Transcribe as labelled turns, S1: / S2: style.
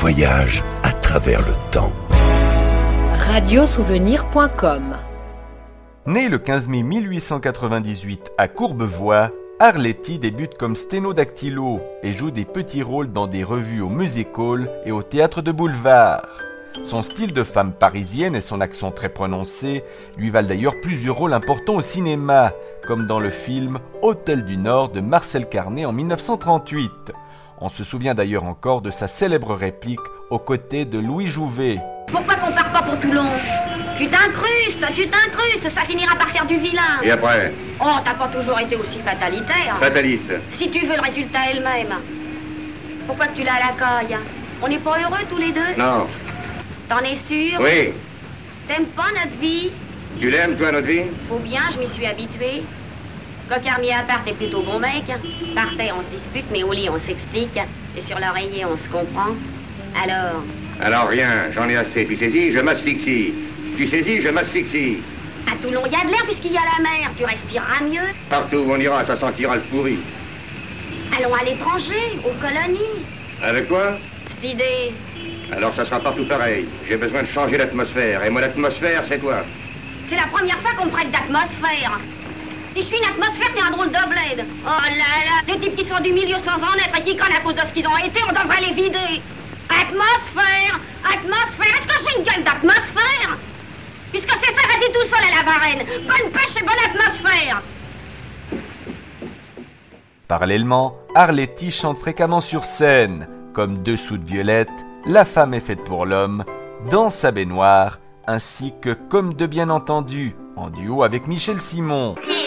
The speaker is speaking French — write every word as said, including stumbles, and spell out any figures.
S1: voyage à travers le temps.
S2: radiosouvenir point com.
S3: Née le quinze mai mille huit cent quatre-vingt-dix-huit à Courbevoie, Arletty débute comme sténodactylo et joue des petits rôles dans des revues au Music Hall et au théâtre de boulevard. Son style de femme parisienne et son accent très prononcé lui valent d'ailleurs plusieurs rôles importants au cinéma, comme dans le film Hôtel du Nord de Marcel Carné en mille neuf cent trente-huit. On se souvient d'ailleurs encore de sa célèbre réplique aux côtés de Louis Jouvet.
S4: Pourquoi qu'on part pas pour Toulon? Tu t'incrustes, tu t'incrustes, ça finira par faire du vilain.
S5: Et après?
S4: Oh, t'as pas toujours été aussi fatalitaire.
S5: Fataliste.
S4: Si tu veux le résultat elle-même. Pourquoi que tu l'as à la caille? On n'est pas heureux tous les deux?
S5: Non.
S4: T'en es sûr?
S5: Oui.
S4: T'aimes pas notre vie?
S5: Tu l'aimes, toi, notre vie?
S4: Faut bien, je m'y suis habituée. Cocarnier à part, t'es plutôt bon mec. Par terre, on se dispute, mais au lit, on s'explique. Et sur l'oreiller, on se comprend. Alors?
S5: Alors rien, j'en ai assez. Tu saisis, je m'asphyxie. Tu saisis, je m'asphyxie.
S4: À Toulon, il y a de l'air puisqu'il y a la mer. Tu respireras mieux.
S5: Partout où on ira, ça sentira le pourri.
S4: Allons à l'étranger, aux colonies.
S5: Avec quoi?
S4: Cette idée.
S5: Alors ça sera partout pareil. J'ai besoin de changer l'atmosphère. Et moi, l'atmosphère, c'est toi.
S4: C'est la première fois qu'on me traite d'atmosphère. Si je suis une atmosphère, t'es un drôle de bled. Oh là là, des types qui sont du milieu sans en être et qui crânent à cause de ce qu'ils ont été, on devrait les vider. Atmosphère, atmosphère, est-ce que j'ai une gueule d'atmosphère? Puisque c'est ça, vas-y tout seul à la Varenne. Bonne pêche et bonne atmosphère.
S3: Parallèlement, Arletty chante fréquemment sur scène, comme Dessous de Violette, La femme est faite pour l'homme, Dans sa baignoire, ainsi que Comme de bien entendu, en duo avec Michel Simon.